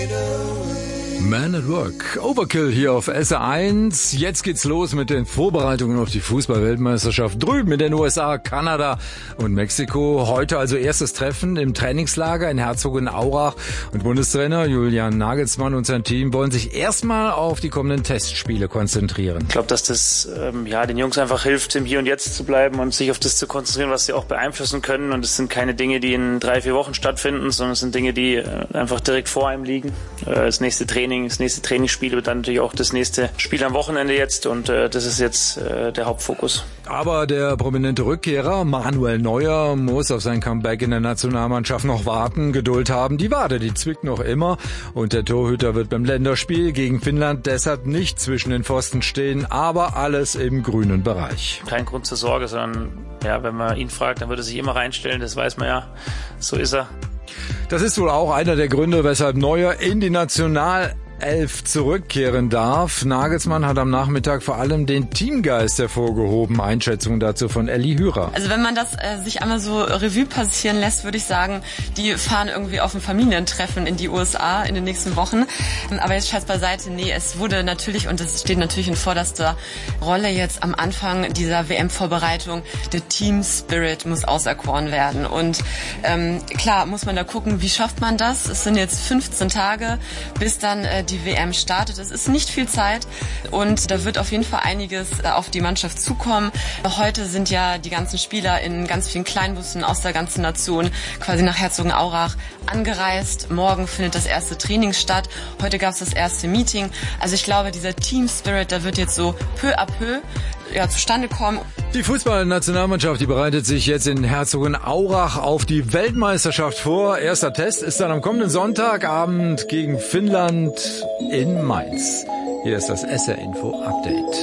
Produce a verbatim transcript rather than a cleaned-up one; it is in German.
Man at Work. Overkill hier auf S R eins. Jetzt geht's los mit den Vorbereitungen auf die Fußball-Weltmeisterschaft drüben in den U S A, Kanada und Mexiko. Heute also erstes Treffen im Trainingslager in Herzogenaurach. Und Bundestrainer Julian Nagelsmann und sein Team wollen sich erstmal auf die kommenden Testspiele konzentrieren. Ich glaube, dass das ähm, ja den Jungs einfach hilft, im Hier und Jetzt zu bleiben und sich auf das zu konzentrieren, was sie auch beeinflussen können. Und es sind keine Dinge, die in drei, vier Wochen stattfinden, sondern es sind Dinge, die äh, einfach direkt vor einem liegen. Äh, das nächste Training Das nächste Trainingsspiel wird dann natürlich auch das nächste Spiel am Wochenende jetzt und äh, das ist jetzt äh, der Hauptfokus. Aber der prominente Rückkehrer Manuel Neuer muss auf sein Comeback in der Nationalmannschaft noch warten, Geduld haben. Die Wade, die zwickt noch immer und der Torhüter wird beim Länderspiel gegen Finnland deshalb nicht zwischen den Pfosten stehen, aber alles im grünen Bereich. Kein Grund zur Sorge, sondern ja, wenn man ihn fragt, dann wird er sich immer reinstellen, das weiß man ja, so ist er. Das ist wohl auch einer der Gründe, weshalb Neuer in die Nationalelf zurückkehren darf. Nagelsmann hat am Nachmittag vor allem den Teamgeist hervorgehoben. Einschätzung dazu von Elli Hürer. Also wenn man das äh, sich einmal so Revue passieren lässt, würde ich sagen, die fahren irgendwie auf ein Familientreffen in die U S A in den nächsten Wochen. Aber jetzt Scherz beiseite, nee, es wurde natürlich, und das steht natürlich in vorderster Rolle jetzt am Anfang dieser W M-Vorbereitung, der Team Spirit muss auserkoren werden. Und ähm, klar muss man da gucken, wie schafft man das? Es sind jetzt fünfzehn Tage, bis dann äh, die W M startet. Es ist nicht viel Zeit und da wird auf jeden Fall einiges auf die Mannschaft zukommen. Heute sind ja die ganzen Spieler in ganz vielen Kleinbussen aus der ganzen Nation quasi nach Herzogenaurach angereist. Morgen findet das erste Training statt. Heute gab es das erste Meeting. Also ich glaube, dieser Team Spirit, der wird jetzt so peu à peu ja, zustande kommen. Die Fußballnationalmannschaft, die bereitet sich jetzt in Herzogenaurach auf die Weltmeisterschaft vor. Erster Test ist dann am kommenden Sonntagabend gegen Finnland in Mainz. Hier ist das S R Info Update.